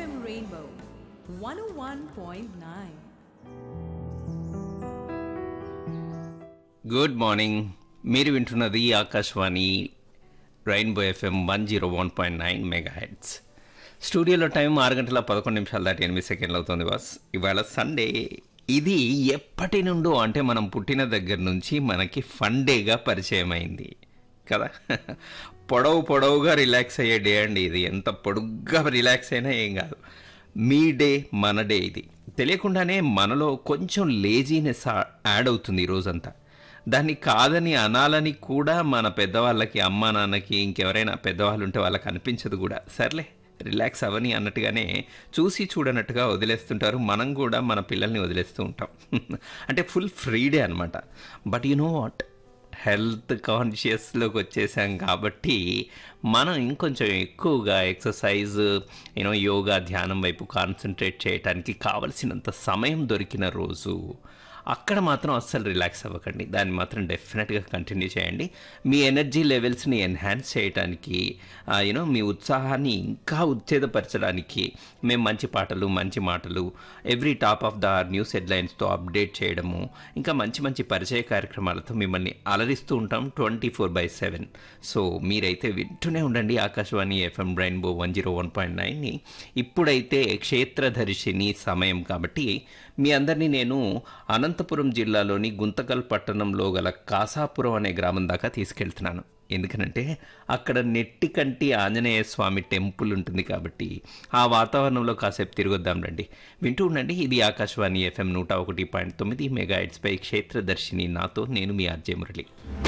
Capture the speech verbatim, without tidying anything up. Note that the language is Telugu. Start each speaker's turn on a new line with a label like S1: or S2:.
S1: ఎఫ్ఎం రెయిన్బో వన్ ఓ one point nine.
S2: Good morning. మీరు వింటున్నది Akashvani rainbow FM one zero one point nine mega heads. స్టూడియోలో టైం ఆరు గంటల పదకొండు నిమిషాలు దాటి ఎనిమిది సెకండ్లు అవుతుంది బాస్. ఇవాళ సండే. ఇది ఎప్పటి నుండో అంటే మనం పుట్టిన దగ్గర నుంచి మనకి ఫన్ డేగా పరిచయం అయింది కదా. పొడవు పొడవుగా రిలాక్స్ అయ్యే డే అండి ఇది. ఎంత పొడుగ్గా రిలాక్స్ అయినా ఏం కాదు. మీ డే మన డే. ఇది తెలియకుండానే మనలో కొంచెం లేజీనెస్ యాడ్ అవుతుంది ఈ రోజంతా. దాన్ని కాదని అనాలని కూడా మన పెద్దవాళ్ళకి, అమ్మా నాన్నకి, ఇంకెవరైనా పెద్దవాళ్ళు ఉంటే వాళ్ళకి అనిపించదు కూడా. సర్లే రిలాక్స్ అవని అన్నట్టుగానే చూసి చూడనట్టుగా వదిలేస్తుంటారు. మనం కూడా మన పిల్లల్ని వదిలేస్తూ ఉంటాం. అంటే ఫుల్ ఫ్రీ డే అనమాట. But you know what, health కాన్షియస్లోకి వచ్చేసాం కాబట్టి మనం ఇంకొంచెం ఎక్కువగా ఎక్సర్సైజ్, యూనో యోగా, ధ్యానం వైపు కాన్సన్ట్రేట్ చేయడానికి కావలసినంత సమయం దొరికిన రోజు. అక్కడ మాత్రం అస్సలు రిలాక్స్ అవ్వకండి. దాన్ని మాత్రం డెఫినెట్గా కంటిన్యూ చేయండి. మీ ఎనర్జీ లెవెల్స్ని ఎన్హాన్స్ చేయడానికి, యూనో మీ ఉత్సాహాన్ని ఇంకా ఉత్తేజపరచడానికి మేము మంచి పాటలు, మంచి మాటలు, every top of the news హెడ్లైన్స్తో update చేయడము, ఇంకా మంచి మంచి పరిచయ కార్యక్రమాలతో మిమ్మల్ని అలరిస్తూ ఉంటాం twenty four by seven. So మీరైతే వింటూనే ఉండండి Akashvani FM rainbow one zero one point నైన్ని. ఇప్పుడైతే క్షేత్రదర్శిని సమయం కాబట్టి మీ అందరినీ నేను అనంతపురం జిల్లాలోని గుంతకల్ పట్టణంలో గల కాసాపురం అనే గ్రామం దాకా తీసుకెళ్తున్నాను. ఎందుకనంటే అక్కడ నెట్టికంటి ఆంజనేయ స్వామి టెంపుల్ ఉంటుంది కాబట్టి ఆ వాతావరణంలో కాసేపు తిరగొద్దాం రండి. వింటూ ఉండండి. ఇది ఆకాశవాణి ఎఫ్ఎం నూట ఒకటి పాయింట్ తొమ్మిది మెగా హెడ్స్పై క్షేత్రదర్శిని. నాతో నేను మీ ఆర్జే మురళి.